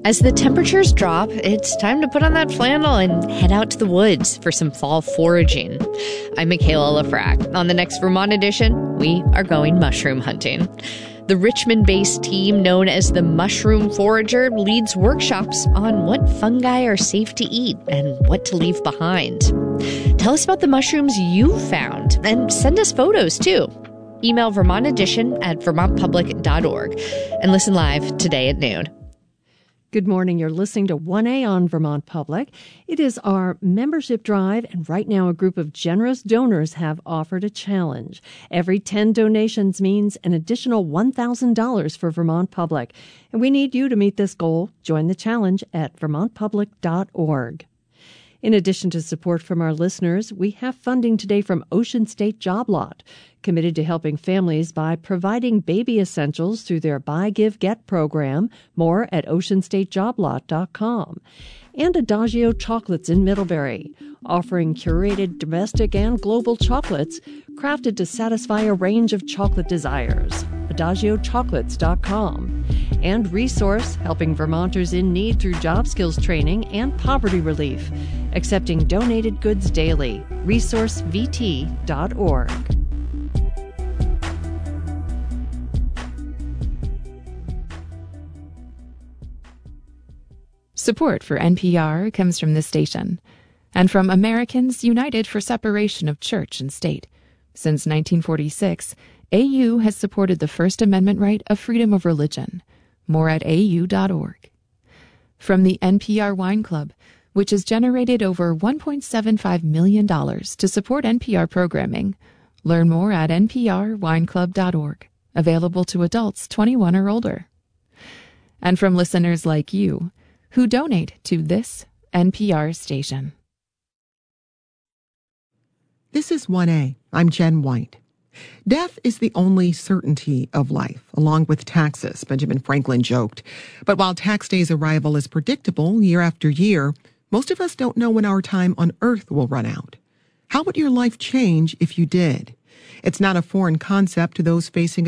As the temperatures drop, it's time to put on that flannel and head out to the woods for some fall foraging. I'm Michaela Lafrac. On the next Vermont edition, we are going mushroom hunting. The Richmond-based team known as the Mushroom Forager leads workshops on what fungi are safe to eat and what to leave behind. Tell us about the mushrooms you found and send us photos too. Email Vermont Edition at vermontpublic.org and listen live today at noon. Good morning. You're listening to 1A on Vermont Public. It is our membership drive, and right now a group of generous donors have offered a challenge. Every 10 donations means an additional $1,000 for Vermont Public, and we need you to meet this goal. Join the challenge at vermontpublic.org. In addition to support from our listeners, we have funding today from Ocean State Job Lot, committed to helping families by providing baby essentials through their Buy, Give, Get program. More at oceanstatejoblot.com. And Adagio Chocolates in Middlebury, offering curated domestic and global chocolates crafted to satisfy a range of chocolate desires. AdagioChocolates.com. And Resource, helping Vermonters in need through job skills training and poverty relief, accepting donated goods daily. ResourceVT.org. Support for NPR comes from this station and from Americans United for Separation of Church and State. Since 1946, AU has supported the First Amendment right of freedom of religion. More at au.org. From the NPR Wine Club, which has generated over $1.75 million to support NPR programming. Learn more at nprwineclub.org. Available to adults 21 or older. And from listeners like you, who donate to this NPR station. This is 1A. I'm Jen White. Death is the only certainty of life, along with taxes, Benjamin Franklin joked. But while tax day's arrival is predictable year after year, most of us don't know when our time on Earth will run out. How would your life change if you did? It's not a foreign concept to those facing